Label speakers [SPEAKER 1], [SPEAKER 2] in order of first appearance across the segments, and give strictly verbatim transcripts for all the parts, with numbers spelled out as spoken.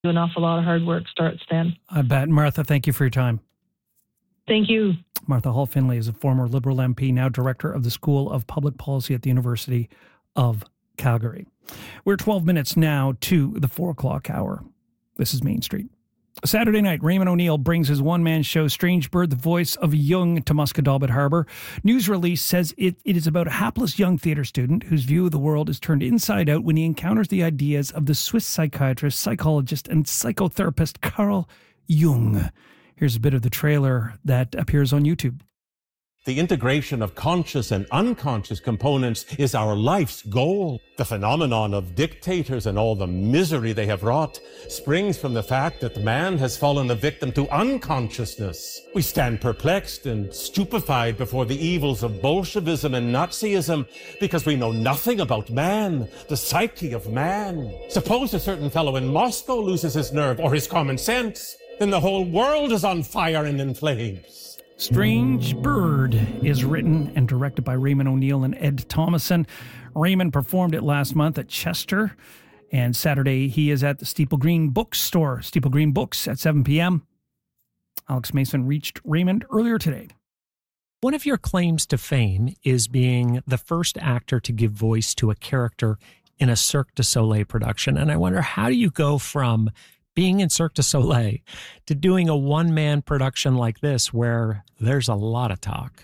[SPEAKER 1] an awful lot of hard work starts then.
[SPEAKER 2] I bet. Martha, thank you for your time.
[SPEAKER 1] Thank you.
[SPEAKER 2] Martha Hall Finlay is a former Liberal M P, now director of the School of Public Policy at the University of Calgary. We're twelve minutes now to the four o'clock hour. This is Main Street. Saturday night, Raymond O'Neill brings his one-man show, Strange Bird, the voice of Jung, to Musquodoboit Harbour. News release says it, it is about a hapless young theatre student whose view of the world is turned inside out when he encounters the ideas of the Swiss psychiatrist, psychologist, and psychotherapist Carl Jung. Here's a bit of the trailer that appears on YouTube.
[SPEAKER 3] The integration of conscious and unconscious components is our life's goal. The phenomenon of dictators and all the misery they have wrought springs from the fact that man has fallen a victim to unconsciousness. We stand perplexed and stupefied before the evils of Bolshevism and Nazism because we know nothing about man, the psyche of man. Suppose a certain fellow in Moscow loses his nerve or his common sense, then the whole world is on fire and in flames.
[SPEAKER 2] Strange Bird is written and directed by Raymond O'Neill and Ed Thomason. Raymond performed it last month at Chester, and Saturday he is at the Steeple Green Bookstore, Steeple Green Books, at seven p.m. Alex Mason reached Raymond earlier today.
[SPEAKER 4] One of your claims to fame is being the first actor to give voice to a character in a Cirque du Soleil production, and I wonder, how do you go from being in Cirque du Soleil to doing a one-man production like this where there's a lot of talk?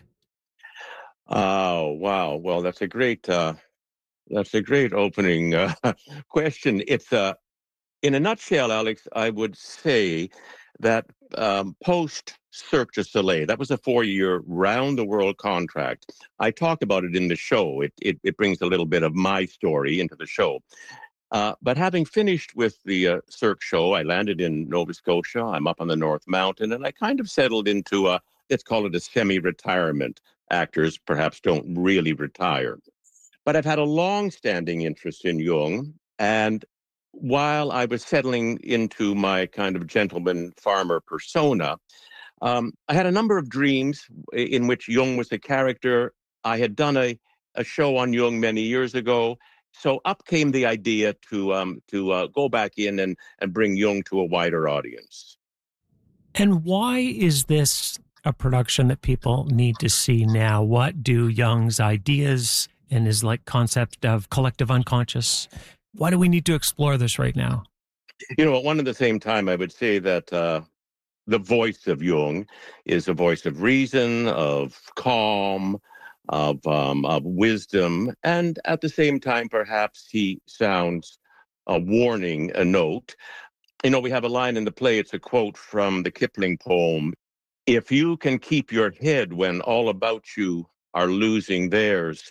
[SPEAKER 5] Oh, wow. Well, that's a great, uh, that's a great opening uh, question. It's, uh, in a nutshell, Alex, I would say that um, post Cirque du Soleil, that was a four-year round-the-world contract. I talked about it in the show. It, it, it brings a little bit of my story into the show. Uh, but having finished with the uh, Cirque show, I landed in Nova Scotia. I'm up on the North Mountain, and I kind of settled into a, let's call it a semi-retirement. Actors perhaps don't really retire. But I've had a long-standing interest in Jung, and while I was settling into my kind of gentleman farmer persona, um, I had a number of dreams in which Jung was a character. I had done a, a show on Jung many years ago. So up came the idea to um, to uh, go back in and, and bring Jung to a wider audience.
[SPEAKER 4] And why is this a production that people need to see now? What do Jung's ideas and his like concept of collective unconscious, why do we need to explore this right now?
[SPEAKER 5] You know, at one and the same time, I would say that uh, the voice of Jung is a voice of reason, of calm, of um, of wisdom, and at the same time, perhaps he sounds a warning, a note. You know, we have a line in the play, it's a quote from the Kipling poem, "If you can keep your head when all about you are losing theirs."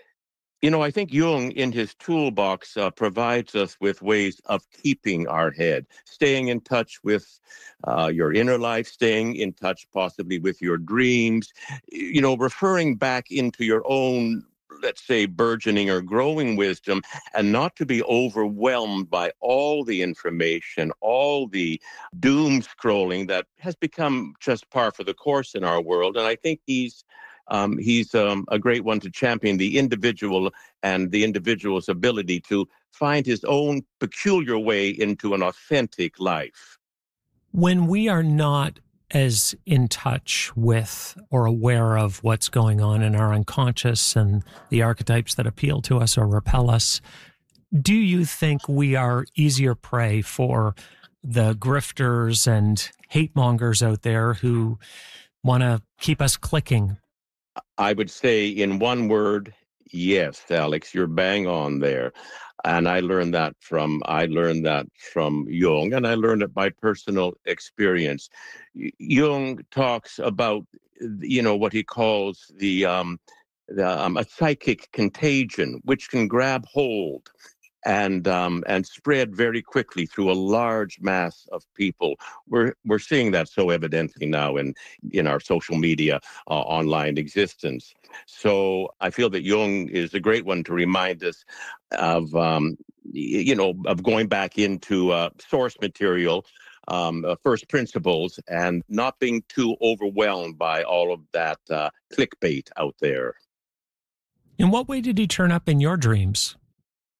[SPEAKER 5] You know, I think Jung in his toolbox uh, provides us with ways of keeping our head, staying in touch with uh, your inner life, staying in touch possibly with your dreams, you know, referring back into your own, let's say, burgeoning or growing wisdom, and not to be overwhelmed by all the information, all the doom scrolling that has become just par for the course in our world. And I think he's Um, he's um, a great one to champion the individual and the individual's ability to find his own peculiar way into an authentic life.
[SPEAKER 4] When we are not as in touch with or aware of what's going on in our unconscious and the archetypes that appeal to us or repel us, do you think we are easier prey for the grifters and hate mongers out there who want to keep us clicking?
[SPEAKER 5] I would say in one word, yes, Alex, you're bang on there. And I learned that from I learned that from Jung, and I learned it by personal experience. Jung talks about, you know, what he calls the, um, the um, a psychic contagion, which can grab hold and um, and spread very quickly through a large mass of people. We're we're seeing that so evidently now in in our social media uh, online existence. So I feel that Jung is a great one to remind us of um, you know of going back into uh, source material, um, uh, first principles, and not being too overwhelmed by all of that uh, clickbait out there.
[SPEAKER 4] In what way did he turn up in your dreams?